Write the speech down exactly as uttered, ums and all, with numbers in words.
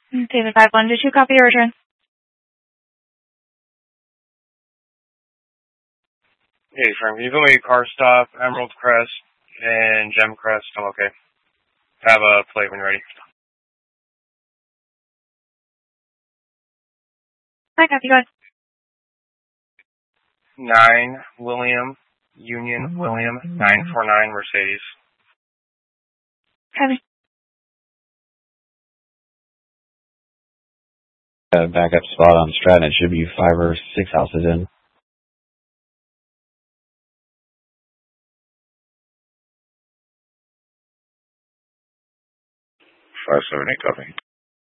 David five one, did you copy your return? Hey, Frank, can you put me car stop, Emerald Crest, and Gem Crest? I'm okay. Have a plate when you're ready. Hi, copy, go ahead. nine William, Union William, nine four nine Mercedes. Copy. Uh, backup spot on Stratton. It should be five or six houses in. five seven eight, copy.